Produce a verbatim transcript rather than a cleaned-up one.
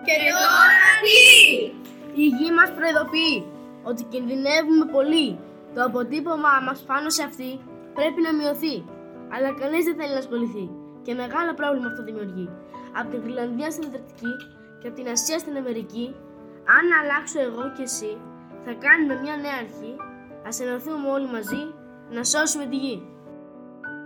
Και τώρα τι? Η γη μας προειδοποιεί ότι κινδυνεύουμε πολύ. Το αποτύπωμά μας πάνω σε αυτή πρέπει να μειωθεί. Αλλά κανείς δεν θέλει να ασχοληθεί. Και μεγάλο πρόβλημα αυτό δημιουργεί. Από την Γροιλανδία στην Ανταρκτική και από την Ασία στην Αμερική, αν αλλάξω εγώ και εσύ, θα κάνουμε μια νέα αρχή. Ας ενωθούμε όλοι μαζί να σώσουμε τη γη.